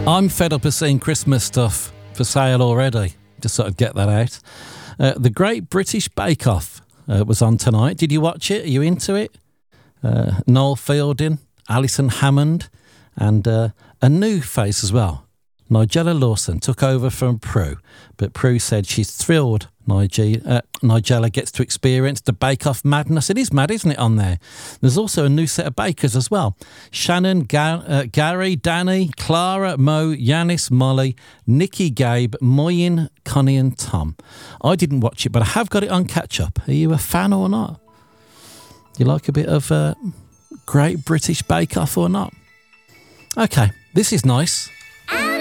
I'm fed up of seeing Christmas stuff for sale already. Just sort of get that out. The Great British Bake Off was on tonight. Did you watch it? Are you into it? Noel Fielding, Alison Hammond, and a new face as well. Nigella Lawson took over from Prue, but Prue said she's thrilled Nigella gets to experience the Bake Off madness. It is mad, isn't it, on there? There's also a new set of bakers as well. Shannon, Gary, Danny, Clara, Mo, Yanis, Molly, Nikki, Gabe, Moyin, Connie and Tom. I didn't watch it, but I have got it on catch-up. Are you a fan or not? You like a bit of Great British Bake Off or not? Okay, this is nice.